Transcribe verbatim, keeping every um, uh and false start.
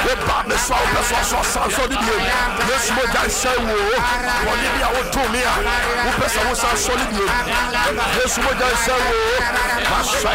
ba me so so so so so di bi Yesu mo ja se wo woni bi a wo to me a wo pesa wo sa so di bi Yesu mo ja se wo ma so